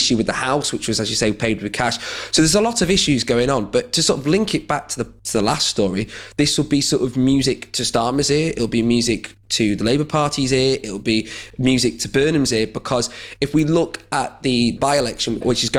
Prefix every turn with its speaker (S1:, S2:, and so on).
S1: issue with the house, which was, as you say, paid with cash. So there's a lot of issues going on. But to sort of link it back to the last story, this will be sort of music to Starmer's ear. It'll be music to the Labour Party's ear. It'll be music to Burnham's ear, because if we look at the by-election, which is going